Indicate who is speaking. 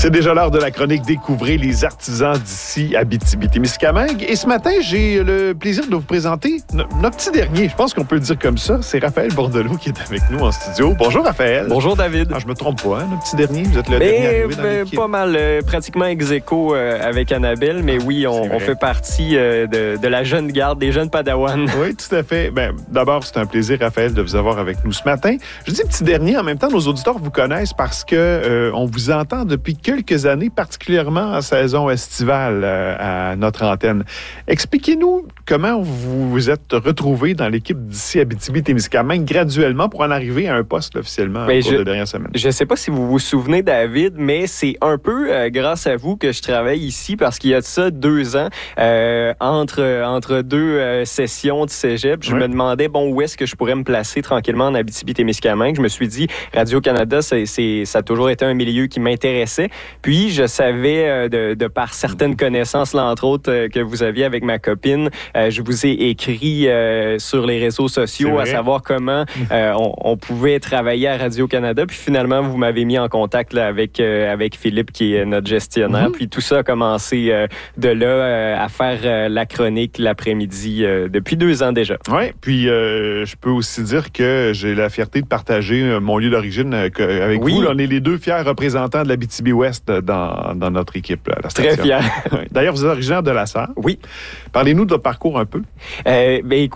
Speaker 1: C'est déjà l'heure de la chronique Découvrez les artisans d'ici Abitibi-Témiscamingue. Et ce matin, j'ai le plaisir de vous présenter notre petit dernier. Je pense qu'on peut le dire comme ça. C'est Raphaël Bordelot qui est avec nous en studio. Bonjour Raphaël.
Speaker 2: Bonjour David.
Speaker 1: Ah, je me trompe pas, hein, le petit dernier. Vous êtes le dernier arrivé dans l'équipe.
Speaker 2: Pas mal, pratiquement ex-aequo avec Annabelle. Mais oui, on fait partie de la jeune garde, des jeunes Padawan.
Speaker 1: Oui, tout à fait. D'abord, c'est un plaisir, Raphaël, de vous avoir avec nous ce matin. Je dis petit dernier, en même temps, nos auditeurs vous connaissent parce que on vous entend depuis quelques années, particulièrement en saison estivale à notre antenne. Expliquez-nous comment vous vous êtes retrouvé dans l'équipe d'ici Abitibi-Témiscamingue graduellement pour en arriver à un poste officiellement au cours des dernières semaines.
Speaker 2: Je ne sais pas si vous vous souvenez, David, mais c'est un peu grâce à vous que je travaille ici parce qu'il y a de ça 2 ans, entre deux sessions de cégep, je me demandais, où est-ce que je pourrais me placer tranquillement en Abitibi-Témiscamingue. Je me suis dit, Radio-Canada, ça a toujours été un milieu qui m'intéressait. Puis, je savais, de par certaines connaissances, là, entre autres, que vous aviez avec ma copine, je vous ai écrit sur les réseaux sociaux à savoir comment on pouvait travailler à Radio-Canada. Puis, finalement, vous m'avez mis en contact là, avec Philippe, qui est notre gestionnaire. Puis, tout ça a commencé de là à faire la chronique l'après-midi depuis 2 ans déjà.
Speaker 1: Oui, puis je peux aussi dire que j'ai la fierté de partager mon lieu d'origine avec vous. Là, on est les 2 fiers représentants de l'Abitibi-Ouest dans notre équipe à la station.
Speaker 2: Très fier.
Speaker 1: D'ailleurs, vous êtes originaire de La Sarre.
Speaker 2: Oui.
Speaker 1: Parlez-nous de votre parcours un peu.